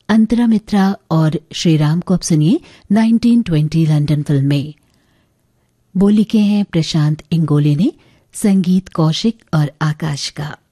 अंतरा मित्रा और श्रीराम को अब सुनिए 1920 लंदन फिल्म में। बोली के हैं प्रशांत इंगोले ने, संगीत कौशिक और आकाश का।